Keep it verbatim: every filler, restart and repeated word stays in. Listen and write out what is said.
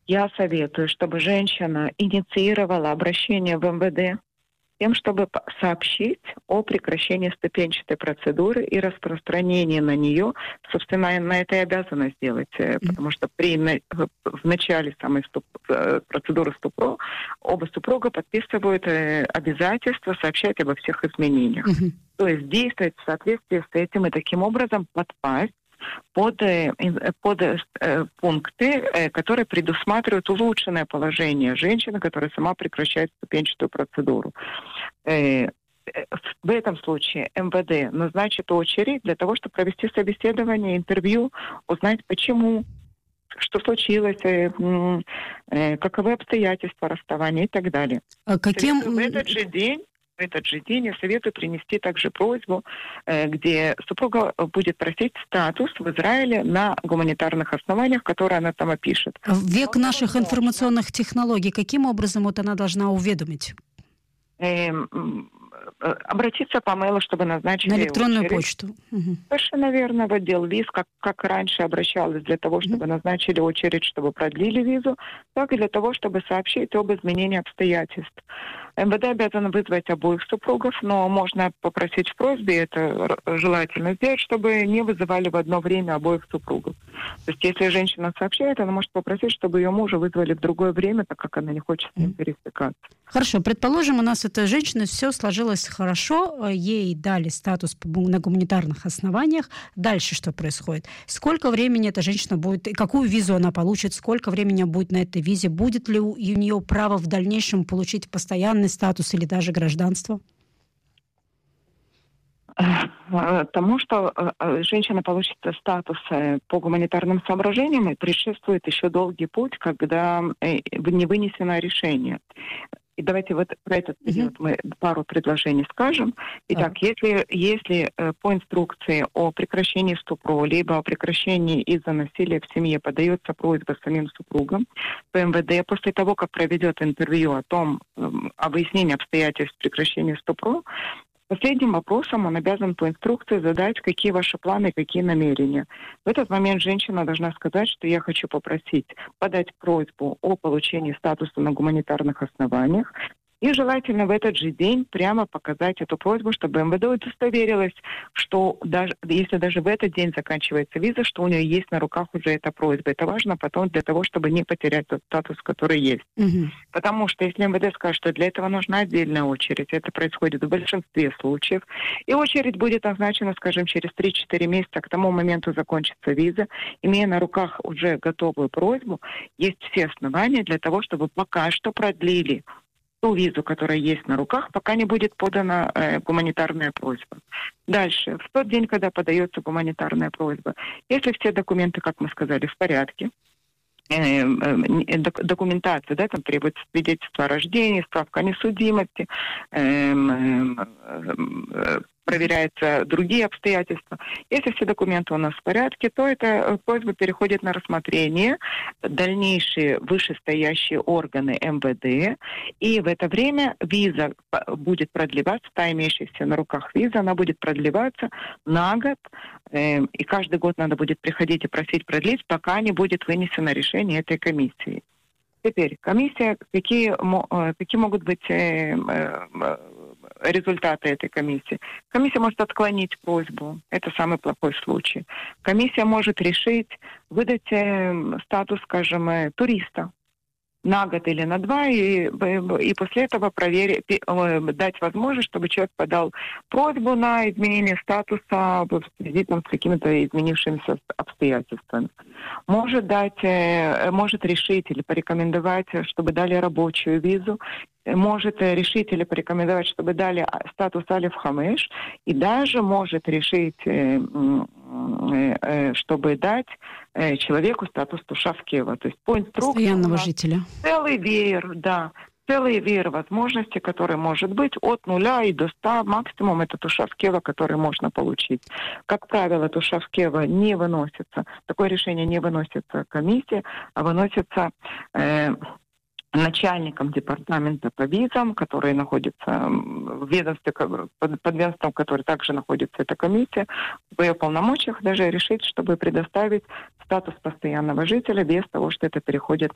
Я советую, чтобы женщина инициировала обращение в эм вэ дэ тем, чтобы сообщить о прекращении ступенчатой процедуры и распространении на нее, собственно, на это и обязана сделать, mm-hmm. потому что при, в начале самой ступ, процедуры ступро оба супруга подписывают обязательство сообщать обо всех изменениях. Mm-hmm. То есть действовать в соответствии с этим и таким образом подпасть под, под э, пункты, э, которые предусматривают улучшенное положение женщины, которая сама прекращает ступенчатую процедуру. Э, в этом случае эм вэ дэ назначит очередь для того, чтобы провести собеседование, интервью, узнать, почему, что случилось, э, э, каковы обстоятельства расставания и так далее. А каким... В этот же день В этот же день я советую принести также просьбу, где супруга будет просить статус в Израиле на гуманитарных основаниях, которые она там опишет. В век Но наших информационных технологий, каким образом вот она должна уведомить? Эм, обратиться по мейлу, чтобы назначить на электронную очередь. почту. Угу. Совершенно верно, в отдел виз, как, как раньше обращалась для того, чтобы угу. назначили очередь, чтобы продлили визу, так и для того, чтобы сообщить об изменении обстоятельств. эм вэ дэ обязано вызвать обоих супругов, но можно попросить в просьбе, это желательно сделать, чтобы не вызывали в одно время обоих супругов. То есть если женщина сообщает, она может попросить, чтобы ее мужа вызвали в другое время, так как она не хочет с ним пересекаться. Хорошо, предположим, у нас эта женщина, все сложилось хорошо, ей дали статус на гуманитарных основаниях. Дальше что происходит? Сколько времени эта женщина будет, какую визу она получит, сколько времени будет на этой визе, будет ли у нее право в дальнейшем получить постоянный статус или даже гражданство? Тому, что женщина получит статус по гуманитарным соображениям, предшествует еще долгий путь, когда не вынесено решение. И давайте вот про этот период uh-huh. мы пару предложений скажем. Итак, uh-huh. если, если э, по инструкции о прекращении ступро, либо о прекращении из-за насилия в семье подается просьба самим супругам, то эм вэ дэ после того, как проведет интервью о том, э, о выяснении обстоятельств прекращения ступро, последним вопросом он обязан по инструкции задать, какие ваши планы, какие намерения. В этот момент женщина должна сказать, что я хочу попросить подать просьбу о получении статуса на гуманитарных основаниях. И желательно в этот же день прямо показать эту просьбу, чтобы эм вэ дэ удостоверилось, что даже, если даже в этот день заканчивается виза, что у нее есть на руках уже эта просьба. Это важно потом для того, чтобы не потерять тот статус, который есть. Угу. Потому что если эм вэ дэ скажет, что для этого нужна отдельная очередь, это происходит в большинстве случаев, и очередь будет назначена, скажем, через три-четыре месяца, к тому моменту закончится виза, имея на руках уже готовую просьбу, есть все основания для того, чтобы пока что продлили ту визу, которая есть на руках, пока не будет подана э, гуманитарная просьба. Дальше, в тот день, когда подается гуманитарная просьба, если все документы, как мы сказали, в порядке, э, э, документация, да, там требуется свидетельство о рождении, справка о несудимости, э, э, э, проверяются другие обстоятельства. Если все документы у нас в порядке, то эта просьба переходит на рассмотрение дальнейшие вышестоящие органы эм вэ дэ, и в это время виза будет продлеваться, та имеющаяся на руках виза, она будет продлеваться на год, э, и каждый год надо будет приходить и просить продлить, пока не будет вынесено решение этой комиссии. Теперь, комиссия, какие, какие могут быть э, э, результаты этой комиссии? Комиссия может отклонить просьбу. Это самый плохой случай. Комиссия может решить выдать э, статус, скажем, э, туриста на год или на два, и, и после этого проверить, дать возможность, чтобы человек подал просьбу на изменение статуса в связи там, с какими-то изменившимися обстоятельствами. Может дать, может решить или порекомендовать, чтобы дали рабочую визу, может решить или порекомендовать, чтобы дали статус Алеф Хамеш, и даже может решить, чтобы дать человеку статус Тушав Кева. То есть по инструкции постоянного жителя. Целый веер, да, целый веер возможностей, который может быть от нуля и до ста, максимум это Тушав Кева, который можно получить. Как правило, Тушав Кева не выносится, такое решение не выносится комиссией, а выносится э, начальником департамента по визам, который находится в ведомстве, под, под ведомством, который также находится эта комиссия, в ее полномочиях даже решить, чтобы предоставить статус постоянного жителя без того, что это переходит